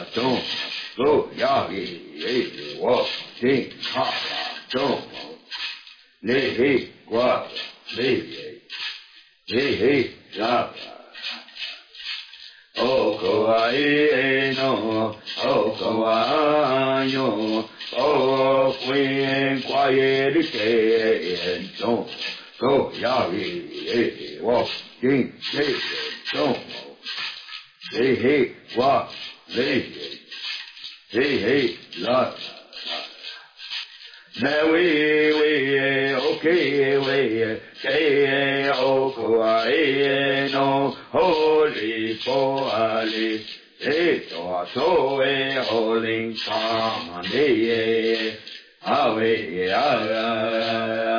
don't go yagi walk ding ha don't hey what hey la oh go ai no oh go ai yo oh when quiet again don't go yagi walk ding don't hey what hey la now we okay we say okay no holy holy so holy come